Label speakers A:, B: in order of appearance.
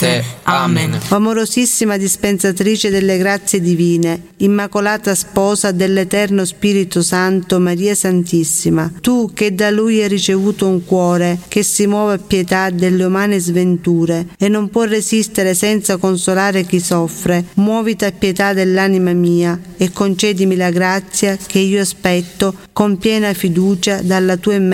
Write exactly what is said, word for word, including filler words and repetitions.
A: te. Amen.
B: O amorosissima dispensatrice delle grazie divine, immacolata sposa dell'Eterno Spirito Santo, Maria Santissima, tu che da Lui hai ricevuto un cuore che si muove a pietà delle umane sventure e non può resistere senza consolare chi soffre, muoviti a pietà dell'anima mia e concedimi la grazia che io aspetto con piena fiducia dalla tua